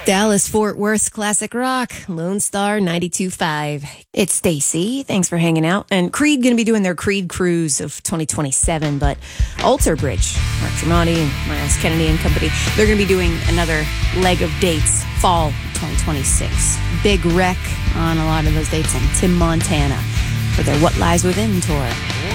Dallas Fort Worth Classic Rock, Lone Star 92.5. It's Stacy. Thanks for hanging out. And Creed going to be doing their Creed cruise of 2027, but Alter Bridge, Mark Tremonti and Miles Kennedy and company, they're going to be doing another leg of dates, fall 2026. Big wreck on a lot of those dates in Tim, Montana for their What Lies Within tour.